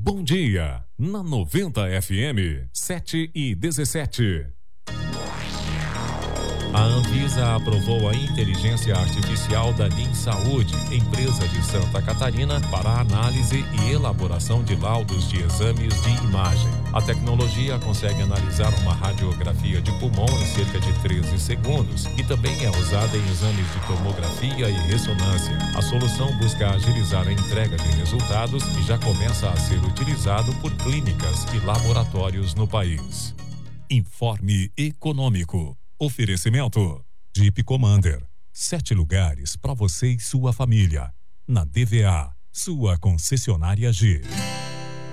Bom dia, na 90 FM, 7h17. A Anvisa aprovou a inteligência artificial da Lin Saúde, empresa de Santa Catarina, para análise e elaboração de laudos de exames de imagem. A tecnologia consegue analisar uma radiografia de pulmão em cerca de 13 segundos e também é usada em exames de tomografia e ressonância. A solução busca agilizar a entrega de resultados e já começa a ser utilizado por clínicas e laboratórios no país. Informe econômico. Oferecimento Jeep Commander, 7 lugares para você e sua família. Na DVA, sua concessionária G.